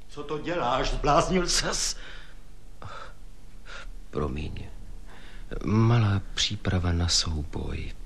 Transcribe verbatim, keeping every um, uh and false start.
Co to děláš? Zbláznil ses? Promiň. Malá příprava na souboj.